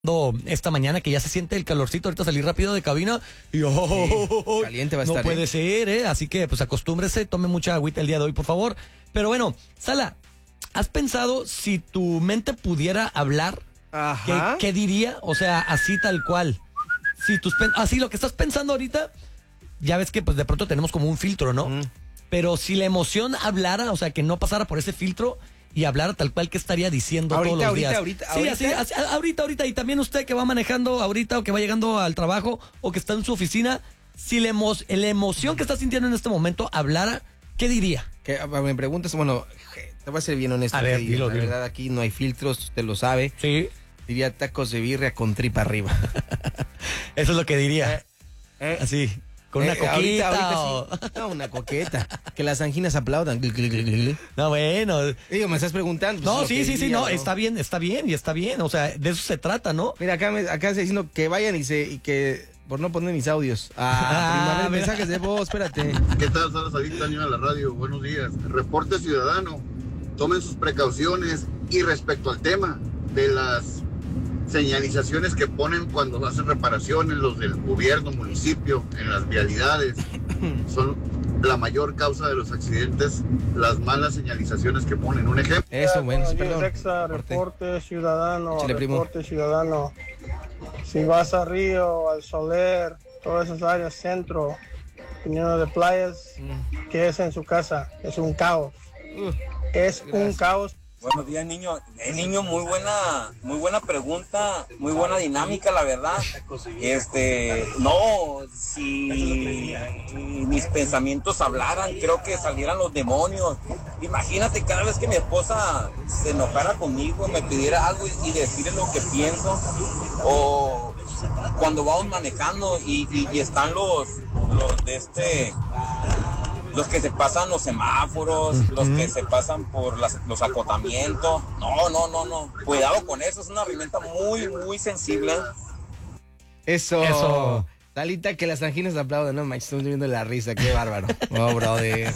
esta mañana que ya se siente el calorcito, ahorita salí rápido de cabina y caliente va a no estar. puede ser, así que pues acostúmbrese, tome mucha agüita el día de hoy, por favor. Pero bueno, Sala, ¿has pensado si tu mente pudiera hablar? Ajá. ¿Qué diría? O sea, así tal cual. Si así lo que estás pensando ahorita, ya ves que pues de pronto tenemos como un filtro, ¿no? Pero si la emoción hablara, o sea, que no pasara por ese filtro y hablara tal cual, ¿qué estaría diciendo todos los días? Sí, así, ahorita. Y también usted que va manejando ahorita o que va llegando al trabajo o que está en su oficina, si la emoción que está sintiendo en este momento hablara, ¿qué diría? Me preguntas, bueno, te voy a ser bien honesto. A ver, dilo. La verdad, aquí no hay filtros, usted lo sabe. Sí. Diría tacos de birria con tripa arriba. Eso es lo que diría. Así, con una coquita. Ahorita sí. No, una coqueta. Que las anginas aplaudan. No, bueno. Digo, me estás preguntando. No, sí, diría, no, ¿no? está bien, y está bien. O sea, de eso se trata, ¿no? Mira, acá está diciendo que vayan y que por no poner mis audios. Mensajes de voz, espérate. ¿Qué tal, Salas Adicta, niño de la radio? Buenos días. Reporte ciudadano. Tomen sus precauciones. Y respecto al tema de las señalizaciones que ponen cuando hacen reparaciones, los del gobierno, municipio, en las vialidades, son la mayor causa de los accidentes, las malas señalizaciones que ponen. Un ejemplo. Eso, bueno, sí, Buenos días, perdón. Exa, reporte ciudadano, Chile, primo. reporte ciudadano. Si vas a Río, al Soler, todas esas áreas, centro, viniendo de playas, ¿qué es en su casa? Es un caos. Es un caos. Buenos días, niño. Niño, muy buena pregunta, muy buena dinámica, la verdad. No, si mis pensamientos hablaran, creo que salieran los demonios. Imagínate cada vez que mi esposa se enojara conmigo, me pidiera algo y decirle lo que pienso, o cuando vamos manejando y están los que se pasan los semáforos, los que se pasan por los acotamientos. No. Cuidado con eso, es una herramienta muy sensible. Eso. Talita, que las anginas aplaudan, no manches, estoy viendo la risa, qué bárbaro. Oh, brother.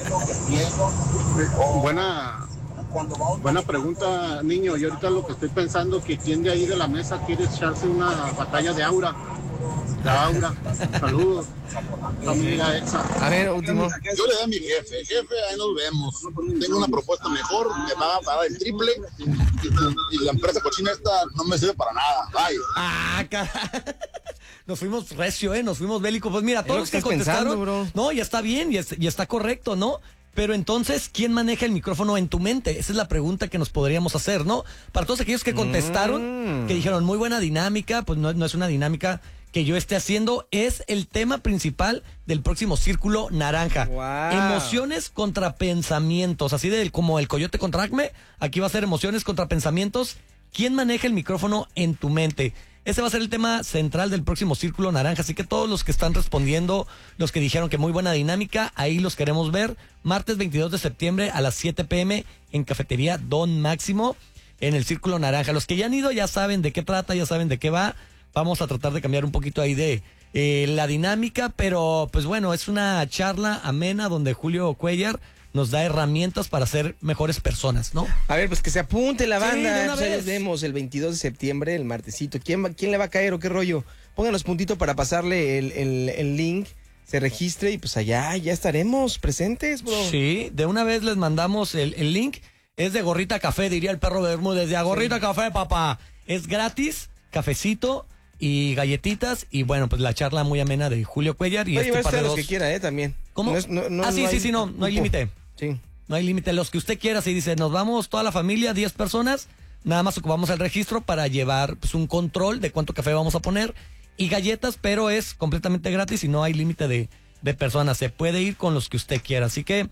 Buena pregunta, niño. Y ahorita lo que estoy pensando, que quién de ahí de la mesa quiere echarse una batalla de aura. Saludos. Amiga Exa. A ver, último. Yo le doy a mi jefe, ahí nos vemos. Tengo una propuesta mejor, me va a pagar el triple y la empresa cochina esta no me sirve para nada. Bye. Caray. Nos fuimos recio, nos fuimos bélicos. Pues mira, todos los que contestaron, pensando, bro. no, ya está bien y está correcto, ¿no? Pero entonces, ¿quién maneja el micrófono en tu mente? Esa es la pregunta que nos podríamos hacer, ¿no? Para todos aquellos que contestaron, que dijeron muy buena dinámica, pues no es una dinámica que yo esté haciendo, es el tema principal del próximo Círculo Naranja. Wow. Emociones contra pensamientos, así como el coyote contra Acme, aquí va a ser emociones contra pensamientos. ¿Quién maneja el micrófono en tu mente? Ese va a ser el tema central del próximo Círculo Naranja, así que todos los que están respondiendo, los que dijeron que muy buena dinámica, ahí los queremos ver. Martes 22 de septiembre a las 7 p.m. en Cafetería Don Máximo, en el Círculo Naranja. Los que ya han ido ya saben de qué trata, ya saben de qué va. Vamos a tratar de cambiar un poquito ahí de la dinámica, pero pues bueno, es una charla amena donde Julio Cuellar nos da herramientas para ser mejores personas, ¿no? A ver, pues que se apunte la banda. de una Pues ahí vez. les vemos el 22 de septiembre, el martesito. ¿Quién le va a caer o qué rollo? Pónganos puntito para pasarle el link, se registre y pues allá ya estaremos presentes, bro. Sí, de una vez les mandamos el link. Es de Gorrita Café, diría el perro Bermúdez, de Gorrita Café, papá. Es gratis, cafecito y galletitas y bueno, pues la charla muy amena de Julio Cuellar y Puede par llevarse de a los dos. que quiera, también. ¿Cómo? No hay límite. Sí. No hay límite. Los que usted quiera, si dice, nos vamos toda la familia, 10 personas, nada más ocupamos el registro para llevar pues, un control de cuánto café vamos a poner y galletas, pero es completamente gratis y no hay límite de personas. Se puede ir con los que usted quiera. Así que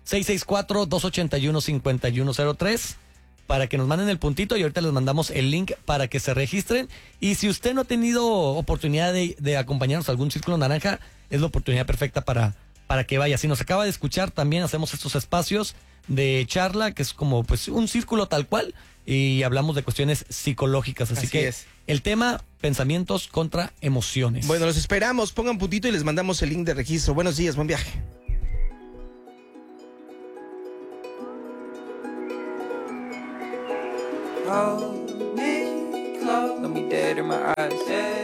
664-281-5103 para que nos manden el puntito y ahorita les mandamos el link para que se registren. Y si usted no ha tenido oportunidad de acompañarnos a algún Círculo Naranja, es la oportunidad perfecta para que vaya. Si nos acaba de escuchar, también hacemos estos espacios de charla, que es como pues un círculo tal cual, y hablamos de cuestiones psicológicas. Así que es. El tema, pensamientos contra emociones. Bueno, los esperamos, pongan puntito y les mandamos el link de registro. Buenos días, buen viaje. Hold me close. Don't be dead in my eyes.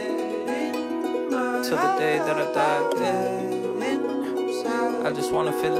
Till the day that I die. I just wanna feel